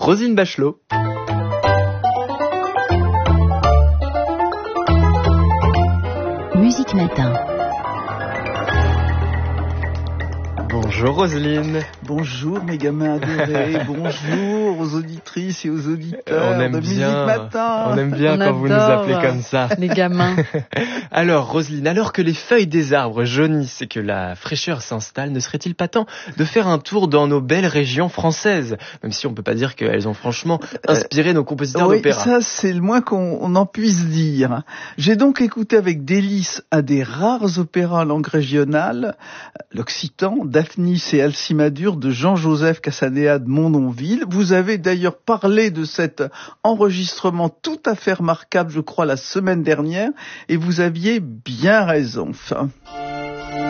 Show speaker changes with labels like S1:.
S1: Roselyne Bachelot.
S2: Musique Matin.
S1: Bonjour Roselyne.
S3: Bonjour mes gamins adorés, bonjour aux auditrices et aux auditeurs de Musique Matin.
S1: On aime bien quand vous nous appelez comme ça.
S2: Les gamins.
S1: Alors Roselyne, alors que les feuilles des arbres jaunissent et que la fraîcheur s'installe, ne serait-il pas temps de faire un tour dans nos belles régions françaises? Même si on peut pas dire qu'elles ont franchement inspiré nos compositeurs d'opéra.
S3: Oui, ça c'est le moins qu'on en puisse dire. J'ai donc écouté avec délice un des rares opéras en langue régionale, l'occitan, Daphnis et Alcimadure de Jean-Joseph Cassadéa de Mononville. Vous avez d'ailleurs parlé de cet enregistrement tout à fait remarquable, je crois, la semaine dernière, et vous aviez bien raison.